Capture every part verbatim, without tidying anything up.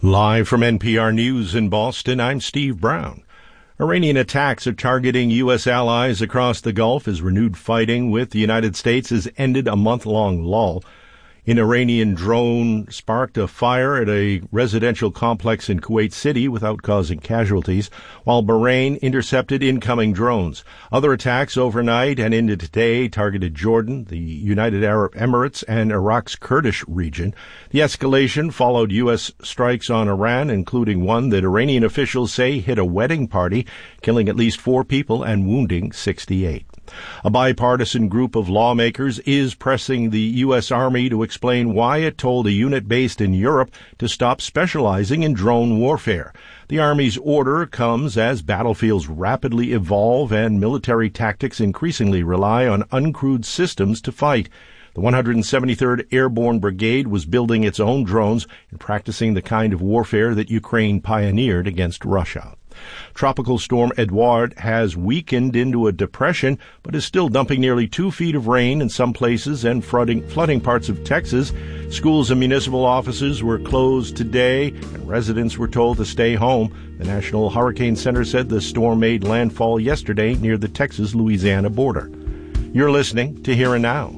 Live from N P R News in Boston, I'm Steve Brown. Iranian attacks are targeting U S allies across the Gulf as renewed fighting with the United States has ended a month-long lull. An Iranian drone sparked a fire at a residential complex in Kuwait City without causing casualties, while Bahrain intercepted incoming drones. Other attacks overnight and into today targeted Jordan, the United Arab Emirates, and Iraq's Kurdish region. The escalation followed U S strikes on Iran, including one that Iranian officials say hit a wedding party, killing at least four people and wounding sixty-eight. A bipartisan group of lawmakers is pressing the U S Army to explain why it told a unit based in Europe to stop specializing in drone warfare. The Army's order comes as battlefields rapidly evolve and military tactics increasingly rely on uncrewed systems to fight. The one hundred seventy-third Airborne Brigade was building its own drones and practicing the kind of warfare that Ukraine pioneered against Russia. Tropical storm Edouard has weakened into a depression, but is still dumping nearly two feet of rain in some places and flooding, flooding parts of Texas. Schools and municipal offices were closed today, and residents were told to stay home. The National Hurricane Center said the storm made landfall yesterday near the Texas-Louisiana border. You're listening to Here and Now.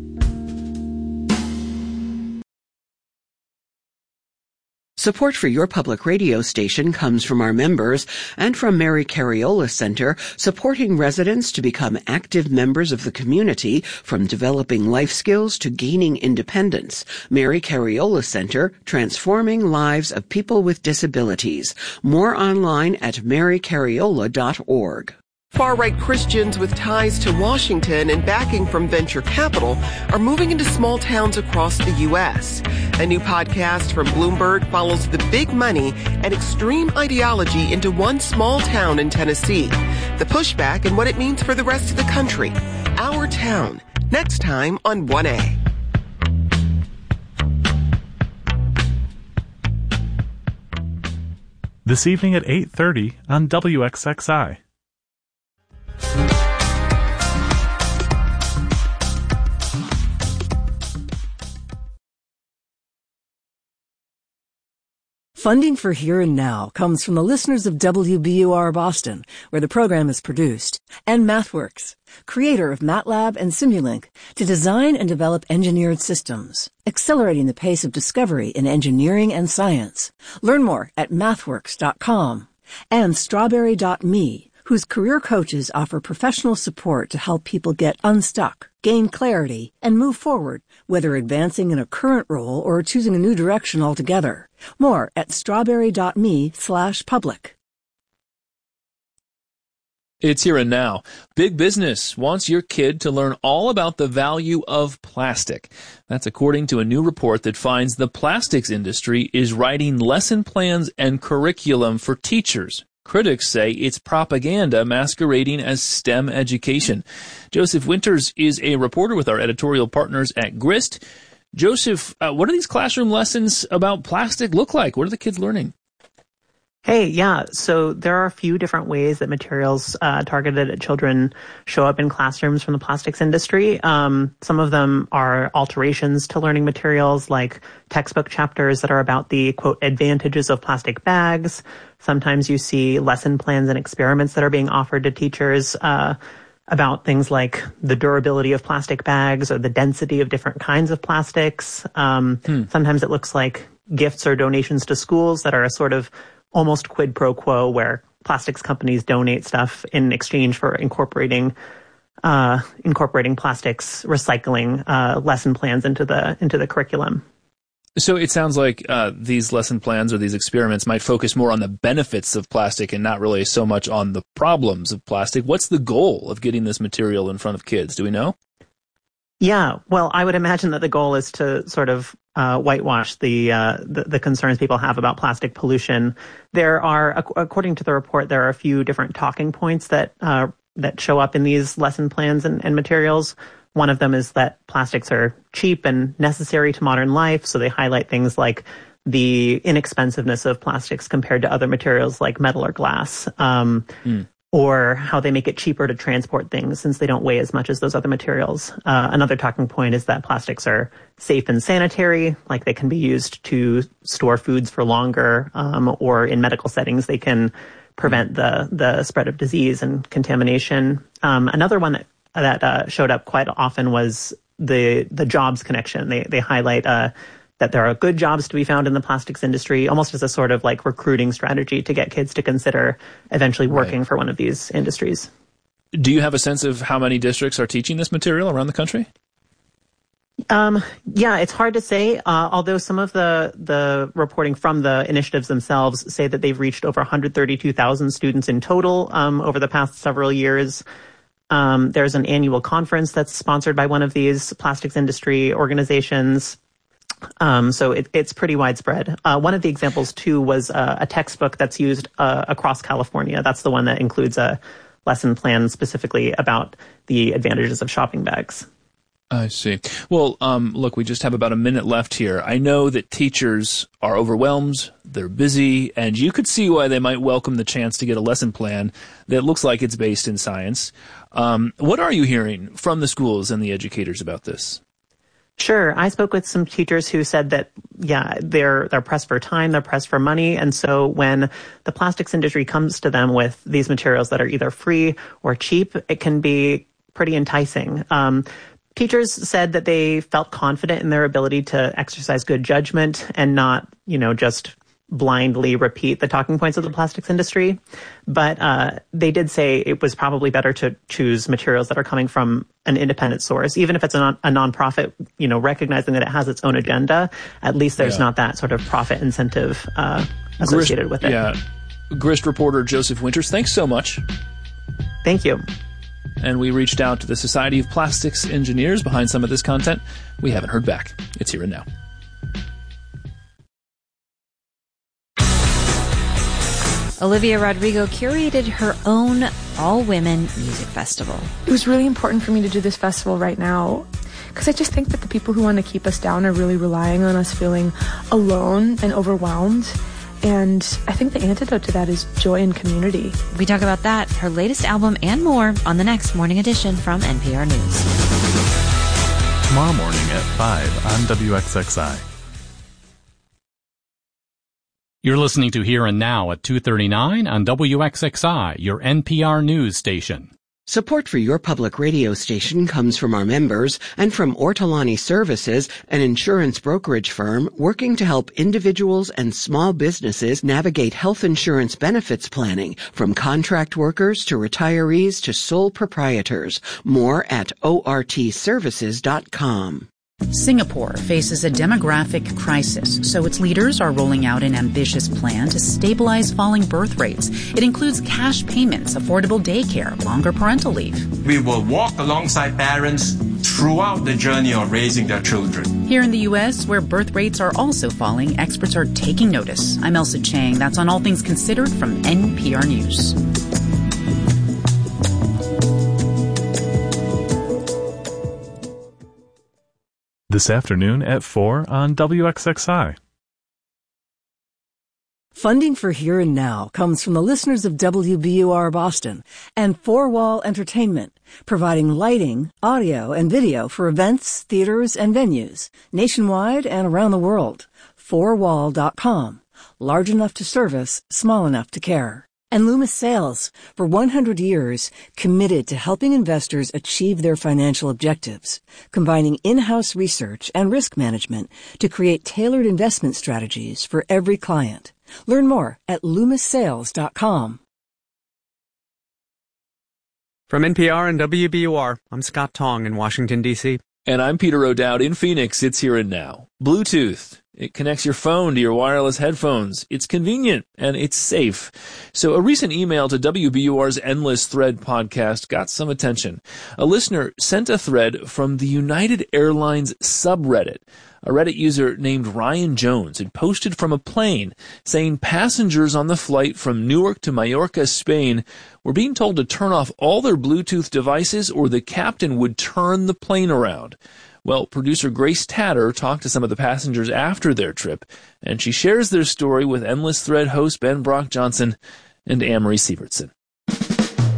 Support for your public radio station comes from our members and from Mary Cariola Center, supporting residents to become active members of the community, from developing life skills to gaining independence. Mary Cariola Center, transforming lives of people with disabilities. More online at mary cariola dot org. Far-right Christians with ties to Washington and backing from venture capital are moving into small towns across the U S. A new podcast from Bloomberg follows the big money and extreme ideology into one small town in Tennessee. The pushback and what it means for the rest of the country. Our Town. Next time on one A. This evening at eight thirty on W X X I. Funding for Here and Now comes from the listeners of W B U R Boston, where the program is produced, and MathWorks, creator of MATLAB and Simulink, to design and develop engineered systems, accelerating the pace of discovery in engineering and science. Learn more at mathworks dot com. And strawberry dot me, whose career coaches offer professional support to help people get unstuck, gain clarity, and move forward, whether advancing in a current role or choosing a new direction altogether. More at strawberry dot me slash public. It's Here and Now. Big business wants your kid to learn all about the value of plastic. That's according to a new report that finds the plastics industry is writing lesson plans and curriculum for teachers. Critics say it's propaganda masquerading as STEM education. Joseph Winters is a reporter with our editorial partners at Grist. Joseph, uh, what do these classroom lessons about plastic look like? What are the kids learning? Hey, yeah, so there are a few different ways that materials uh, targeted at children show up in classrooms from the plastics industry. Um, some of them are alterations to learning materials, like textbook chapters that are about the, quote, advantages of plastic bags. Sometimes you see lesson plans and experiments that are being offered to teachers uh, about things like the durability of plastic bags or the density of different kinds of plastics. Um, hmm. Sometimes it looks like gifts or donations to schools that are a sort of almost quid pro quo, where plastics companies donate stuff in exchange for incorporating uh, incorporating plastics recycling uh, lesson plans into the into the curriculum. So it sounds like uh, these lesson plans or these experiments might focus more on the benefits of plastic and not really so much on the problems of plastic. What's the goal of getting this material in front of kids? Do we know? Yeah, well, I would imagine that the goal is to sort of uh, whitewash the, uh, the the concerns people have about plastic pollution. There are, ac- according to the report, there are a few different talking points that uh, that show up in these lesson plans and, and materials. One of them is that plastics are cheap and necessary to modern life, so they highlight things like the inexpensiveness of plastics compared to other materials like metal or glass. Um, mm. or how they make it cheaper to transport things since they don't weigh as much as those other materials. Uh, another talking point is that plastics are safe and sanitary, like they can be used to store foods for longer, um, or in medical settings they can prevent the the spread of disease and contamination. Um, another one that that uh, showed up quite often was the the jobs connection. They they highlight uh, that there are good jobs to be found in the plastics industry, almost as a sort of like recruiting strategy to get kids to consider eventually working right. for one of these industries. Do you have a sense of how many districts are teaching this material around the country? Um, yeah, it's hard to say, uh, although some of the, the reporting from the initiatives themselves say that they've reached over one hundred thirty-two thousand students in total um, over the past several years. Um, there's an annual conference that's sponsored by one of these plastics industry organizations. Um, so it, it's pretty widespread. Uh, one of the examples, too, was uh, a textbook that's used uh, across California. That's the one that includes a lesson plan specifically about the advantages of shopping bags. I see. Well, um, look, we just have about a minute left here. I know that teachers are overwhelmed, they're busy, and you could see why they might welcome the chance to get a lesson plan that looks like it's based in science. Um, what are you hearing from the schools and the educators about this? Sure. I spoke with some teachers who said that, yeah, they're they're pressed for time, they're pressed for money. And so when the plastics industry comes to them with these materials that are either free or cheap, it can be pretty enticing. Um, teachers said that they felt confident in their ability to exercise good judgment and not, you know, just blindly repeat the talking points of the plastics industry. But uh, they did say it was probably better to choose materials that are coming from an independent source, even if it's a, non- a nonprofit, you know, recognizing that it has its own agenda. At least there's yeah. not that sort of profit incentive uh, associated Grist, with it. Yeah. Grist reporter Joseph Winters, thanks so much. Thank you. And we reached out to the Society of Plastics Engineers behind some of this content. We haven't heard back. It's here and now. Olivia Rodrigo curated her own all-women music festival. It was really important for me to do this festival right now because I just think that the people who want to keep us down are really relying on us feeling alone and overwhelmed. And I think the antidote to that is joy and community. We talk about that, her latest album, and more on the next Morning Edition from N P R News. Tomorrow morning at five on W X X I. You're listening to Here and Now at two thirty-nine on W X X I, your N P R news station. Support for your public radio station comes from our members and from Ortolani Services, an insurance brokerage firm working to help individuals and small businesses navigate health insurance benefits planning, from contract workers to retirees to sole proprietors. More at O R T services dot com. Singapore faces a demographic crisis, so its leaders are rolling out an ambitious plan to stabilize falling birth rates. It includes cash payments, affordable daycare, longer parental leave. We will walk alongside parents throughout the journey of raising their children. Here in the U S, where birth rates are also falling, experts are taking notice. I'm Elsa Chang. That's on All Things Considered from N P R News. This afternoon at four on W X X I. Funding for Here and Now comes from the listeners of W B U R Boston and Four Wall Entertainment, providing lighting, audio, and video for events, theaters, and venues nationwide and around the world. four wall dot com. Large enough to service, small enough to care. And Loomis Sales, for one hundred years, committed to helping investors achieve their financial objectives, combining in-house research and risk management to create tailored investment strategies for every client. Learn more at loomis sales dot com. From N P R and W B U R, I'm Scott Tong in Washington, D C And I'm Peter O'Dowd in Phoenix. It's Here and Now. Bluetooth. It connects your phone to your wireless headphones. It's convenient and it's safe. So a recent email to W B U R's Endless Thread podcast got some attention. A listener sent a thread from the United Airlines subreddit. A Reddit user named Ryan Jones had posted from a plane saying passengers on the flight from Newark to Mallorca, Spain, were being told to turn off all their Bluetooth devices or the captain would turn the plane around. Well, producer Grace Tatter talked to some of the passengers after their trip, and she shares their story with Endless Thread host Ben Brock Johnson and Amory Sievertson.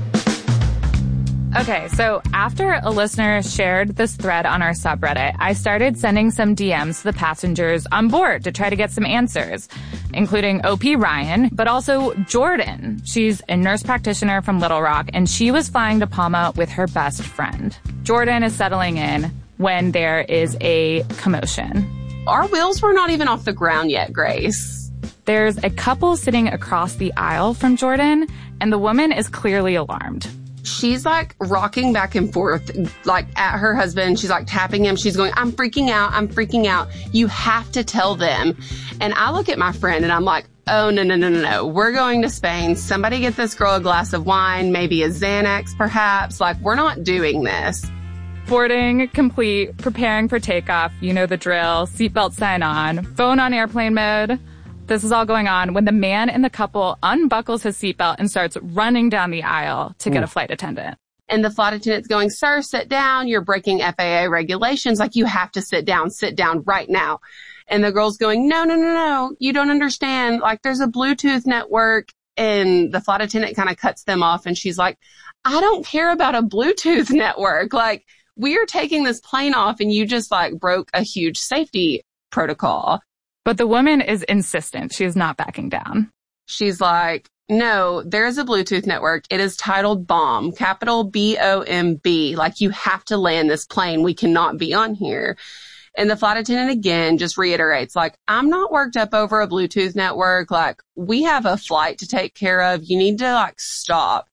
Okay, so after a listener shared this thread on our subreddit, I started sending some D Ms to the passengers on board to try to get some answers, including O P Ryan, but also Jordan. She's a nurse practitioner from Little Rock, and she was flying to Palma with her best friend. Jordan is settling in when there is a commotion. Our wheels were not even off the ground yet, Grace. There's a couple sitting across the aisle from Jordan, and the woman is clearly alarmed. She's like rocking back and forth, like at her husband. She's like tapping him. She's going, I'm freaking out. I'm freaking out. You have to tell them. And I look at my friend and I'm like, oh, no, no, no, no, no. We're going to Spain. Somebody get this girl a glass of wine, maybe a Xanax, perhaps. Like, we're not doing this. Boarding complete, preparing for takeoff. You know the drill. Seatbelt sign on. Phone on airplane mode. This is all going on when the man in the couple unbuckles his seatbelt and starts running down the aisle to get Ooh. a flight attendant. And the flight attendant's going, sir, sit down. You're breaking F A A regulations. Like, you have to sit down, sit down right now. And the girl's going, no, no, no, no. You don't understand. Like, there's a Bluetooth network. And the flight attendant kind of cuts them off. And she's like, I don't care about a Bluetooth network. Like, we are taking this plane off and you just like broke a huge safety protocol. But the woman is insistent. She is not backing down. She's like, no, there's a Bluetooth network. It is titled BOMB, capital B O M B. Like, you have to land this plane. We cannot be on here. And the flight attendant again just reiterates, like, I'm not worked up over a Bluetooth network. Like, we have a flight to take care of. You need to like stop.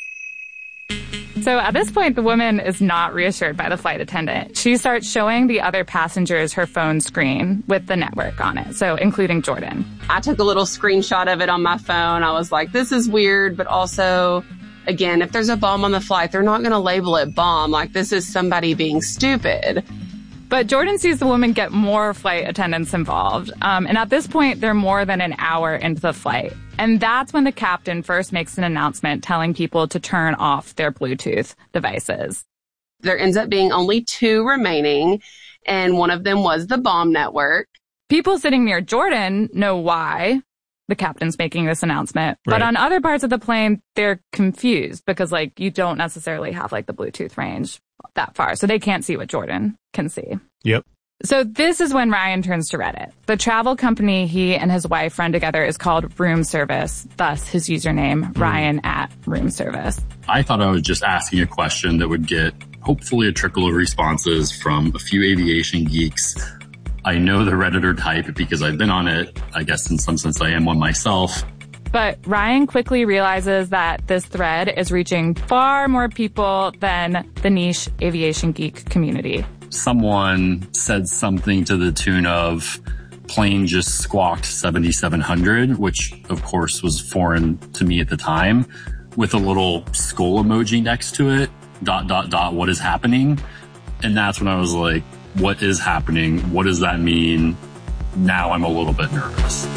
So at this point, the woman is not reassured by the flight attendant. She starts showing the other passengers her phone screen with the network on it, so including Jordan. I took a little screenshot of it on my phone. I was like, this is weird, but also, again, if there's a bomb on the flight, they're not going to label it bomb. Like, this is somebody being stupid. But Jordan sees the woman get more flight attendants involved. Um, and at this point, they're more than an hour into the flight. And that's when the captain first makes an announcement telling people to turn off their Bluetooth devices. There ends up being only two remaining, and one of them was the BOMB network. People sitting near Jordan know why the captain's making this announcement. Right. But on other parts of the plane, they're confused because, like, you don't necessarily have, like, the Bluetooth range that far. So they can't see what Jordan can see. Yep. So this is when Ryan turns to Reddit. The travel company he and his wife run together is called Room Service, thus his username, mm. Ryan at Room Service. I thought I was just asking a question that would get hopefully a trickle of responses from a few aviation geeks. I know the Redditor type because I've been on it. I guess in some sense I am one myself. But Ryan quickly realizes that this thread is reaching far more people than the niche aviation geek community. Someone said something to the tune of plane just squawked seventy-seven hundred, which of course was foreign to me at the time, with a little skull emoji next to it, dot, dot, dot, what is happening? And that's when I was like, what is happening? What does that mean? Now I'm a little bit nervous.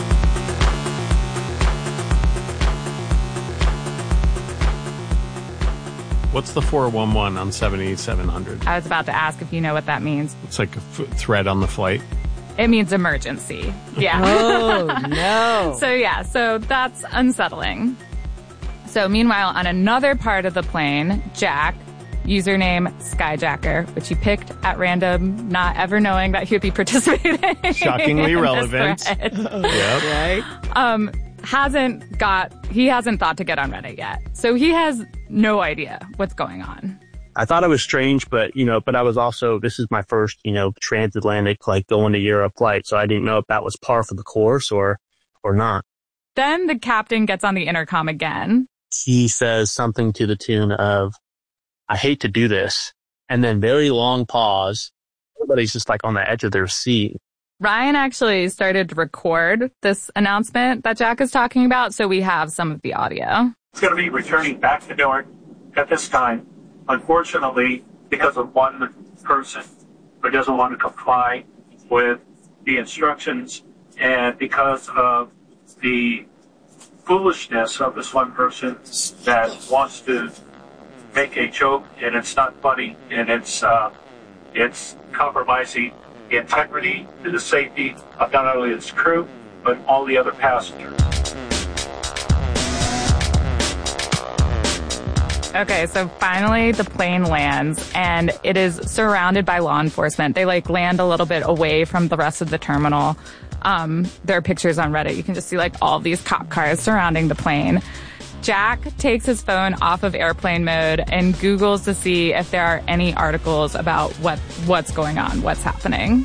What's the four one one on seventy-seven hundred? I was about to ask if you know what that means. It's like a f- thread on the flight. It means emergency. Yeah. Oh, no. So, yeah, so that's unsettling. So, meanwhile, on another part of the plane, Jack, username Skyjacker, which he picked at random, not ever knowing that he would be participating. Shockingly in relevant. This thread. Yep. Right? Um, hasn't got, he hasn't thought to get on Reddit yet. So he has no idea what's going on. I thought it was strange, but, you know, but I was also, this is my first, you know, transatlantic, like going to Europe flight. So I didn't know if that was par for the course or, or not. Then the captain gets on the intercom again. He says something to the tune of, I hate to do this. And then very long pause. Everybody's just like on the edge of their seat. Ryan actually started to record this announcement that Jack is talking about, so we have some of the audio. It's going to be returning back to Newark at this time. Unfortunately, because of one person who doesn't want to comply with the instructions, and because of the foolishness of this one person that wants to make a joke, and it's not funny, and it's uh, it's compromising the integrity and the safety of not only its crew, but all the other passengers. Okay, so finally the plane lands, and it is surrounded by law enforcement. They, like, land a little bit away from the rest of the terminal. Um, there are pictures on Reddit. You can just see, like, all these cop cars surrounding the plane. Jack takes his phone off of airplane mode and Googles to see if there are any articles about what what's going on, what's happening.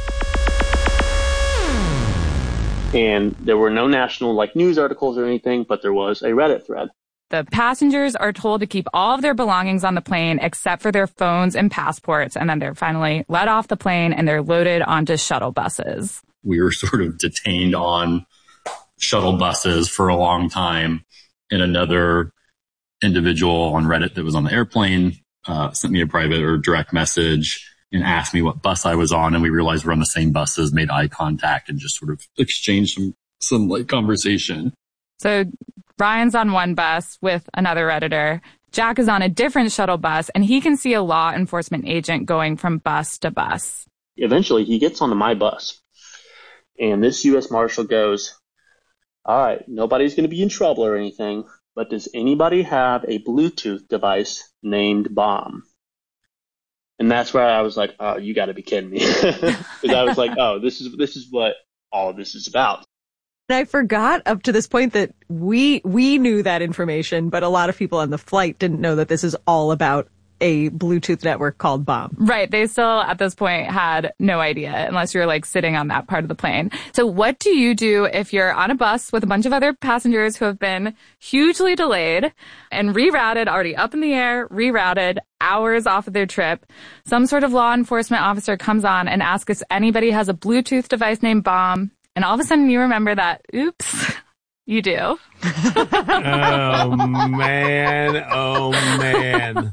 And there were no national, like, news articles or anything, but there was a Reddit thread. The passengers are told to keep all of their belongings on the plane except for their phones and passports, and then they're finally let off the plane and they're loaded onto shuttle buses. We were sort of detained on shuttle buses for a long time, and another individual on Reddit that was on the airplane uh, sent me a private or direct message and asked me what bus I was on, and we realized we're on the same buses, made eye contact, and just sort of exchanged some, some like conversation. So Ryan's on one bus with another Redditor. Jack is on a different shuttle bus, and he can see a law enforcement agent going from bus to bus. Eventually, he gets onto my bus, and this U S Marshal goes, all right, nobody's going to be in trouble or anything, but does anybody have a Bluetooth device named Bomb? And that's where I was like, oh, you got to be kidding me. Because I was like, oh, this is this is what all of this is about. And I forgot up to this point that we we knew that information, but a lot of people on the flight didn't know that this is all about a Bluetooth network called Bomb. Right. They still, at this point, had no idea unless you're, like, sitting on that part of the plane. So what do you do if you're on a bus with a bunch of other passengers who have been hugely delayed and rerouted, already up in the air, rerouted, hours off of their trip? Some sort of law enforcement officer comes on and asks if anybody has a Bluetooth device named Bomb. And all of a sudden you remember that, oops, you do. Oh, man. Oh, man.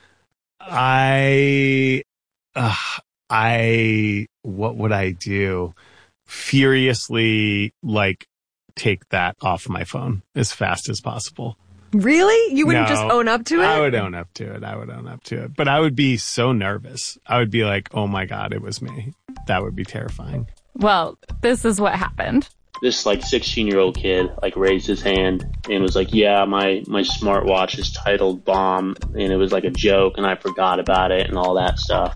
I, uh, I, what would I do? Furiously, like, take that off my phone as fast as possible. Really? You wouldn't No, just own up to it? I would own up to it. I would own up to it. But I would be so nervous. I would be like, oh my God, it was me. That would be terrifying. Well, this is what happened. This, like, sixteen-year-old kid, like, raised his hand and was like, yeah, my, my smartwatch is titled Bomb, and it was like a joke, and I forgot about it and all that stuff.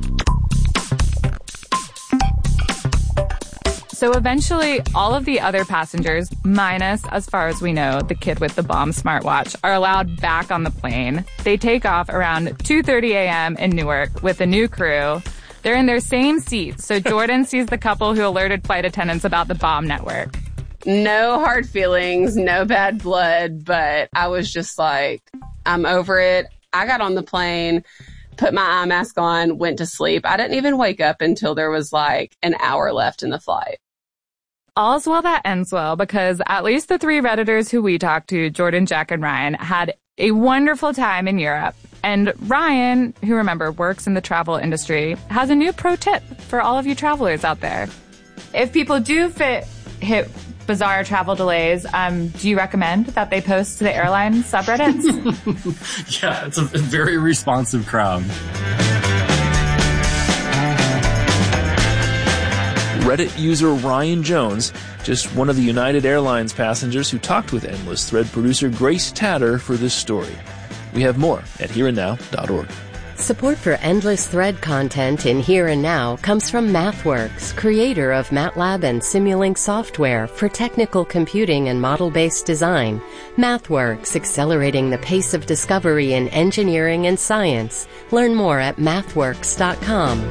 So eventually, all of the other passengers, minus, as far as we know, the kid with the Bomb smartwatch, are allowed back on the plane. They take off around two thirty a.m. in Newark with a new crew. They're in their same seats, so Jordan sees the couple who alerted flight attendants about the Bomb network. No hard feelings, no bad blood, but I was just like, I'm over it. I got on the plane, put my eye mask on, went to sleep. I didn't even wake up until there was like an hour left in the flight. All's well that ends well, because at least the three Redditors who we talked to, Jordan, Jack, and Ryan, had a wonderful time in Europe. And Ryan, who, remember, works in the travel industry, has a new pro tip for all of you travelers out there. If people do fit, hit bizarre travel delays, um, do you recommend that they post to the airline subreddits? Yeah, it's a very responsive crowd. Reddit user Ryan Jones, just one of the United Airlines passengers who talked with Endless Thread producer Grace Tatter for this story. We have more at here and now dot org. Support for Endless Thread content in Here and Now comes from MathWorks, creator of MATLAB and Simulink software for technical computing and model-based design. MathWorks, accelerating the pace of discovery in engineering and science. Learn more at mathworks dot com.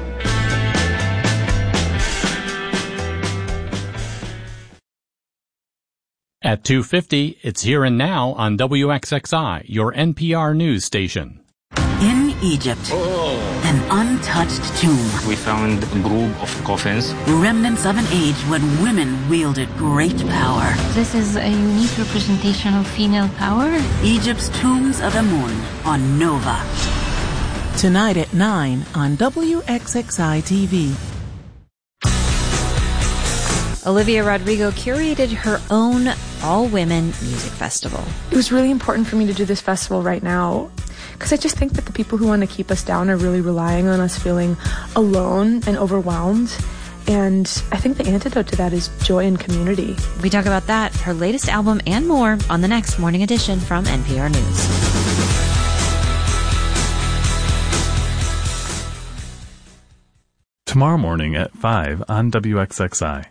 At two fifty, it's Here and Now on W X X I, your N P R news station. In Egypt, oh. an untouched tomb. We found a group of coffins. Remnants of an age when women wielded great power. This is a unique representation of female power. Egypt's Tombs of Amun on Nova. Tonight at nine on W X X I T V. Olivia Rodrigo curated her own all-women music festival. It was really important for me to do this festival right now because I just think that the people who want to keep us down are really relying on us feeling alone and overwhelmed. And I think the antidote to that is joy and community. We talk about that, her latest album, and more on the next Morning Edition from N P R News. tomorrow morning at five on W X X I.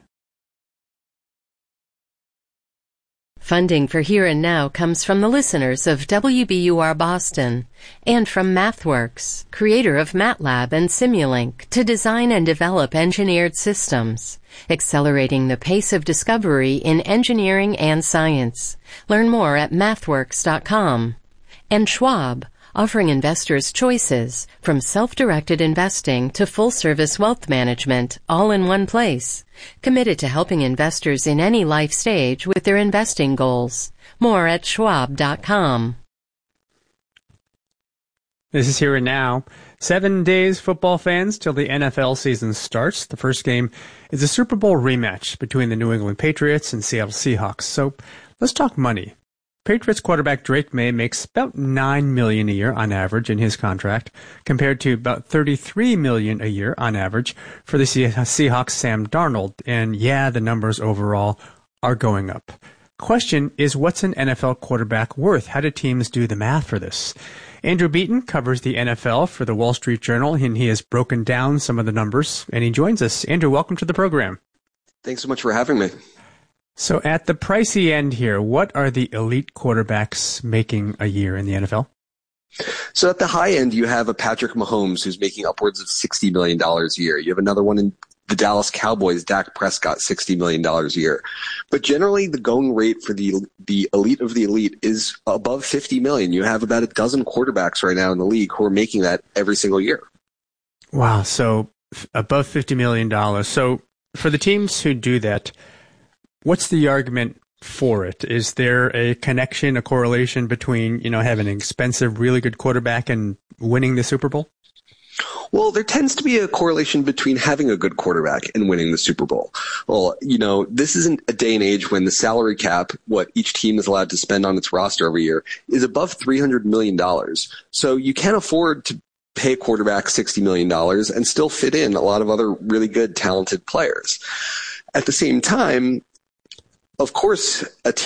Funding for Here and Now comes from the listeners of W B U R Boston and from MathWorks, creator of MATLAB and Simulink, to design and develop engineered systems, accelerating the pace of discovery in engineering and science. Learn more at mathworks dot com. And Schwab, offering investors choices from self-directed investing to full-service wealth management, all in one place. Committed to helping investors in any life stage with their investing goals. More at schwab dot com. This is Here and Now. Seven days, football fans, till the N F L season starts. The first game is a Super Bowl rematch between the New England Patriots and Seattle Seahawks. So let's talk money. Patriots quarterback Drake May makes about nine million dollars a year on average in his contract, compared to about thirty-three million dollars a year on average for the Seahawks' Sam Darnold. And yeah, the numbers overall are going up. Question is, what's an N F L quarterback worth? How do teams do the math for this? Andrew Beaton covers the N F L for the Wall Street Journal, and he has broken down some of the numbers, and he joins us. Andrew, welcome to the program. Thanks so much for having me. So at the pricey end here, what are the elite quarterbacks making a year in the N F L? So at the high end, you have a Patrick Mahomes who's making upwards of sixty million dollars a year. You have another one in the Dallas Cowboys, Dak Prescott, sixty million dollars a year. But generally, the going rate for the the elite of the elite is above fifty million dollars. You have about a dozen quarterbacks right now in the league who are making that every single year. Wow, so above fifty million dollars. So for the teams who do that, what's the argument for it? Is there a connection, a correlation between, you know, having an expensive, really good quarterback and winning the Super Bowl? Well, there tends to be a correlation between having a good quarterback and winning the Super Bowl. Well, you know, this isn't a day and age when the salary cap, what each team is allowed to spend on its roster every year, is above three hundred million dollars. So you can't afford to pay a quarterback sixty million dollars and still fit in a lot of other really good, talented players. At the same time, of course, a team